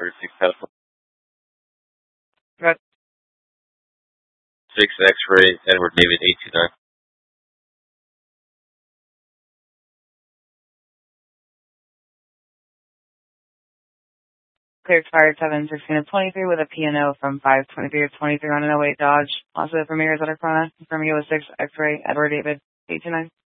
36 California. Good. 6 X-ray, Edward David 829. Clear expired 7/16 of 23 with a P&O from 5/23 of 23 on an 08 Dodge. Also from Mirrors at Arcana. Confirming it was 6 X-ray, Edward David 829.